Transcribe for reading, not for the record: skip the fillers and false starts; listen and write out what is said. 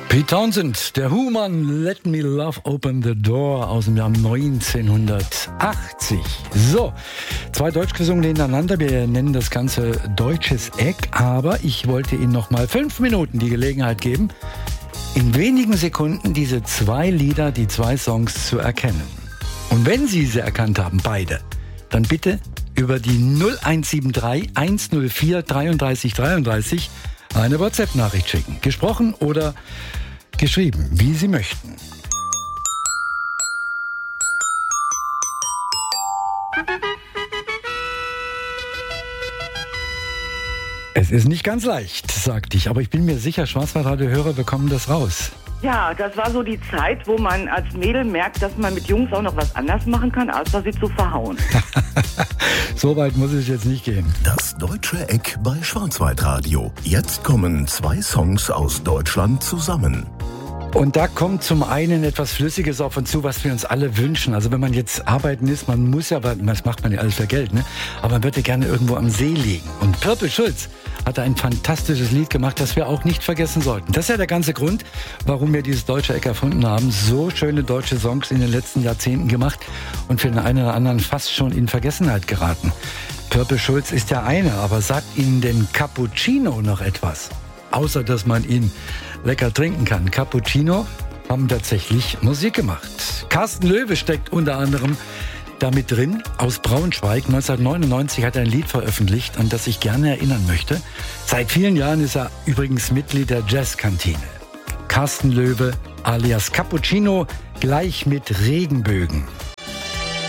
Pete Townshend, der Who-Mann, Let Me Love Open the Door aus dem Jahr 1980. So, zwei deutsch gesungen hintereinander. Wir nennen das Ganze Deutsches Eck, aber ich wollte Ihnen noch mal 5 Minuten die Gelegenheit geben, in wenigen Sekunden diese zwei Lieder, die zwei Songs zu erkennen. Und wenn Sie sie erkannt haben, beide, dann bitte über die 0173 104 33 33 eine WhatsApp-Nachricht schicken. Gesprochen oder geschrieben, wie Sie möchten. Es ist nicht ganz leicht, sagte ich, aber ich bin mir sicher, Schwarzwaldradio-Hörer bekommen das raus. Ja, das war so die Zeit, wo man als Mädel merkt, dass man mit Jungs auch noch was anders machen kann, als sie zu verhauen. So weit muss es jetzt nicht gehen. Das Deutsche Eck bei Schwarzwaldradio. Jetzt kommen zwei Songs aus Deutschland zusammen. Und da kommt zum einen etwas Flüssiges auf uns zu, was wir uns alle wünschen. Also wenn man jetzt arbeiten ist, man muss ja, das macht man ja alles für Geld, ne? Aber man würde gerne irgendwo am See liegen. Und Purple Schulz hat ein fantastisches Lied gemacht, das wir auch nicht vergessen sollten. Das ist ja der ganze Grund, warum wir dieses Deutsche Eck erfunden haben. So schöne deutsche Songs in den letzten Jahrzehnten gemacht und für den einen oder anderen fast schon in Vergessenheit geraten. Purple Schulz ist der eine, aber sagt Ihnen denn Cappuccino noch etwas? Außer, dass man ihn lecker trinken kann. Cappuccino haben tatsächlich Musik gemacht. Carsten Löwe steckt unter anderem damit drin. Aus Braunschweig 1999 hat er ein Lied veröffentlicht, an das ich gerne erinnern möchte. Seit vielen Jahren ist er übrigens Mitglied der Jazzkantine. Carsten Löwe alias Cappuccino, gleich mit Regenbögen.